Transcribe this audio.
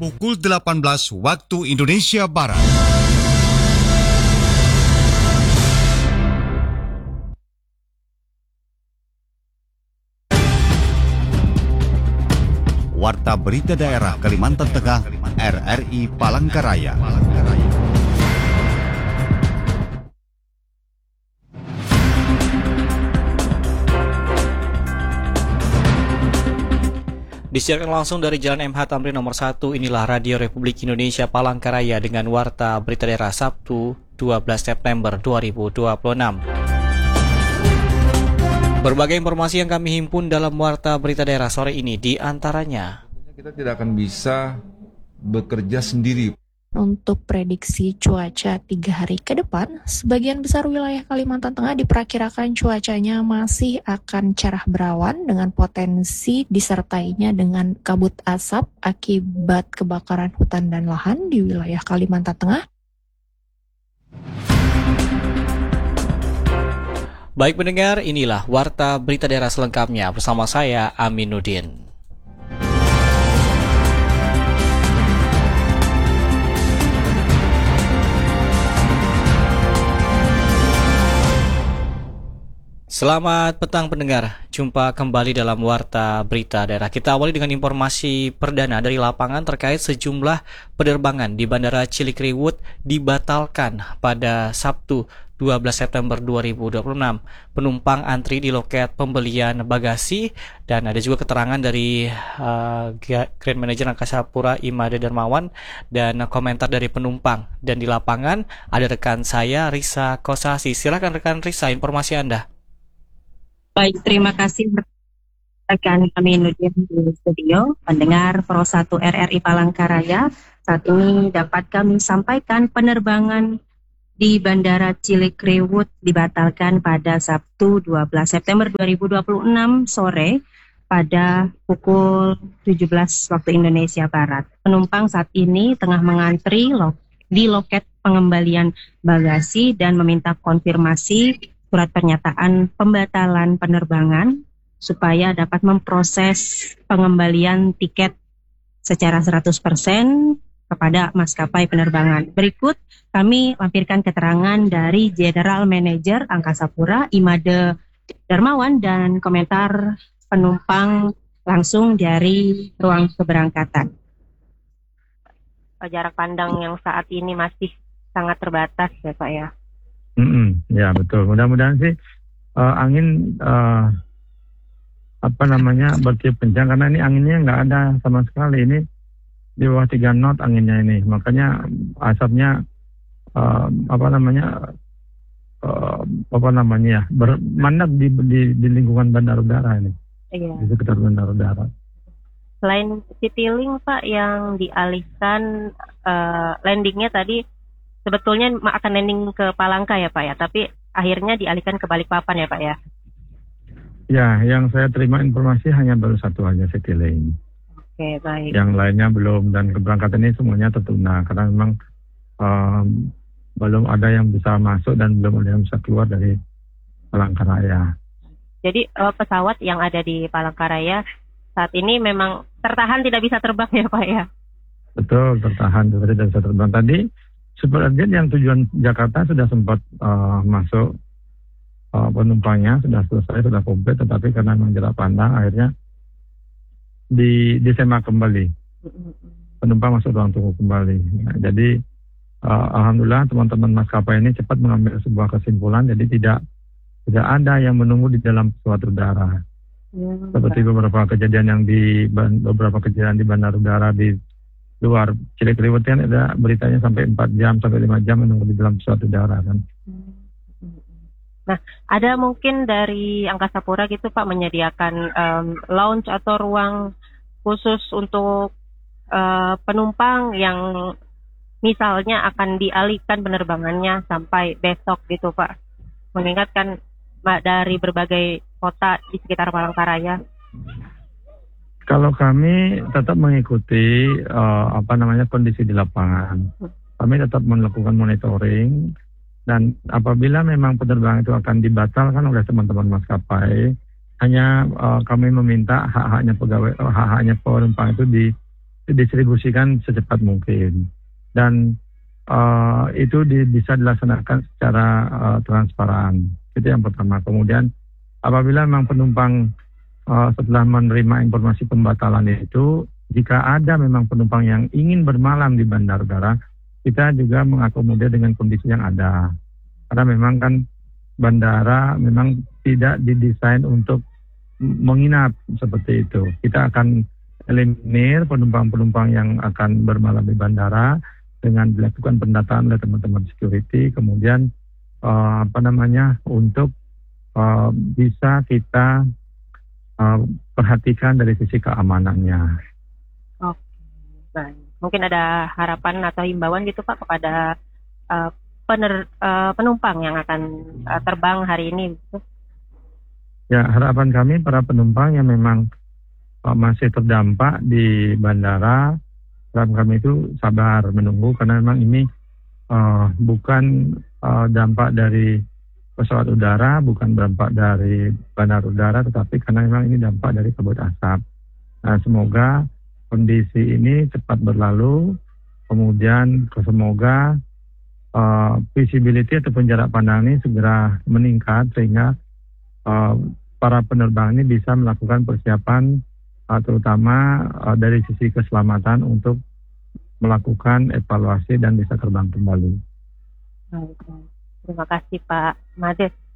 pukul 18 waktu Indonesia Barat. Warta Berita Daerah Kalimantan Tengah, RRI Palangkaraya. Disiarkan langsung dari Jalan MH Tamrin nomor 1, inilah Radio Republik Indonesia Palangkaraya dengan Warta Berita Daerah Sabtu 12 September 2026. Berbagai informasi yang kami himpun dalam Warta Berita Daerah sore ini di antaranya. Kita tidak akan bisa bekerja sendiri. Untuk prediksi cuaca 3 hari ke depan, sebagian besar wilayah Kalimantan Tengah diperkirakan cuacanya masih akan cerah berawan dengan potensi disertainya dengan kabut asap akibat kebakaran hutan dan lahan di wilayah Kalimantan Tengah. Baik pendengar, inilah Warta Berita Daerah selengkapnya bersama saya Aminuddin. Selamat petang pendengar, jumpa kembali dalam Warta Berita Daerah. Kita awali dengan informasi perdana dari lapangan terkait sejumlah penerbangan di Bandara Cilikriwut dibatalkan pada Sabtu 12 September 2026. Penumpang antri di loket pembelian bagasi dan ada juga keterangan dari Grand Manager Angkasa Pura Imade Darmawan dan komentar dari penumpang. Dan di lapangan ada rekan saya Risa Kosasi. Silakan rekan Risa, informasi Anda. Baik, terima kasih rekan kami Nudin di studio. Pendengar Pro 1 RRI Palangkaraya, saat ini dapat kami sampaikan penerbangan di Bandara Cilikriwut dibatalkan pada Sabtu 12 September 2026 sore pada pukul 17 waktu Indonesia Barat. Penumpang saat ini tengah mengantri di loket pengembalian bagasi dan meminta konfirmasi surat pernyataan pembatalan penerbangan supaya dapat memproses pengembalian tiket secara 100% kepada maskapai penerbangan. Berikut kami lampirkan keterangan dari General Manager Angkasa Pura Imade Darmawan dan komentar penumpang langsung dari ruang keberangkatan. Jarak pandang yang saat ini masih sangat terbatas ya Pak ya. Ya betul. Mudah-mudahan sih angin bertiup kencang karena ini anginnya nggak ada sama sekali. Ini di bawah 3 knot anginnya ini. Makanya asapnya bermandat di lingkungan bandar udara ini. Iya. Di sekitar bandar udara. Selain Citylink Pak yang dialihkan landingnya tadi sebetulnya akan landing ke Palangka ya Pak ya, tapi akhirnya dialihkan ke Balikpapan ya Pak ya? Ya, yang saya terima informasi hanya baru satu aja, Citylink. Oke, baik. Yang lainnya belum, dan keberangkatan ini semuanya tertunda, karena memang belum ada yang bisa masuk dan belum ada yang bisa keluar dari Palangkaraya. Jadi pesawat yang ada di Palangkaraya saat ini memang tertahan tidak bisa terbang ya Pak ya? Betul, tertahan, tidak bisa terbang. Tadi Super Agent yang tujuan Jakarta sudah sempat masuk penumpangnya, sudah selesai, sudah komplit, tetapi karena memang jarak pandang akhirnya disemak kembali. Penumpang masuk ruang tunggu kembali. Nah, jadi alhamdulillah teman-teman maskapai ini cepat mengambil sebuah kesimpulan, jadi tidak ada yang menunggu di dalam pesawat udara. Seperti beberapa kejadian di bandar udara di luar Cilikriwut kan ada beritanya sampai 4 jam sampai 5 jam menunggu di dalam pesawat udara kan. Nah, ada mungkin dari Angkasa Pura gitu Pak menyediakan lounge atau ruang khusus untuk penumpang yang misalnya akan dialihkan penerbangannya sampai besok gitu Pak. Mengingatkan dari berbagai kota di sekitar Palangkaraya. Kalau kami tetap mengikuti kondisi di lapangan, kami tetap melakukan monitoring, dan apabila memang penerbangan itu akan dibatalkan oleh teman-teman maskapai, hanya kami meminta hak-haknya penumpang itu didistribusikan secepat mungkin. Dan itu bisa dilaksanakan secara transparan. Itu yang pertama. Kemudian apabila memang penumpang setelah menerima informasi pembatalan itu, jika ada memang penumpang yang ingin bermalam di bandara udara, kita juga mengakomodir dengan kondisi yang ada. Karena memang kan bandara memang tidak didesain untuk menginap seperti itu. Kita akan eliminir penumpang-penumpang yang akan bermalam di bandara dengan dilakukan pendataan oleh teman-teman security, kemudian untuk bisa kita perhatikan dari sisi keamanannya. Oke, baik. Mungkin ada harapan atau himbauan gitu Pak kepada penumpang yang akan terbang hari ini? Ya, harapan kami para penumpang yang memang masih terdampak di bandara, harapan kami itu sabar menunggu, karena memang ini bukan dampak dari pesawat udara, bukan dampak dari bandar udara, tetapi karena memang ini dampak dari kabut asap. Nah, semoga kondisi ini cepat berlalu, kemudian semoga visibility ataupun jarak pandang ini segera meningkat sehingga para penerbang ini bisa melakukan persiapan terutama dari sisi keselamatan untuk melakukan evaluasi dan bisa terbang kembali. Terima kasih Pak Made.